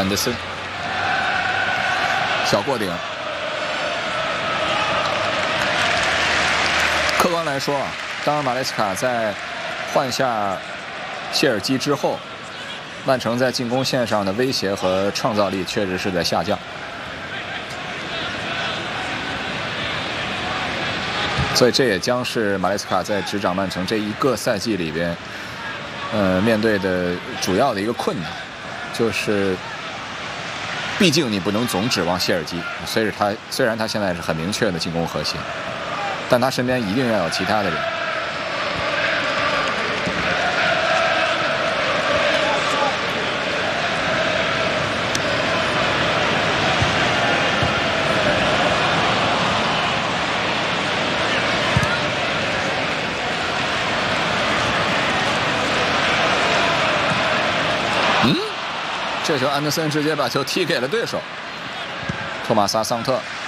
安德森小过顶。客观来说啊，当然马雷斯卡在换下谢尔基之后，曼城在进攻线上的威胁和创造力确实是在下降。所以这也将是马雷斯卡在执掌曼城这一个赛季里边，面对的主要的一个困难，就是毕竟你不能总指望谢尔基，虽然他现在是很明确的进攻核心，但他身边一定要有其他的人。这球安德森直接把球踢给了对手，托马萨·桑特。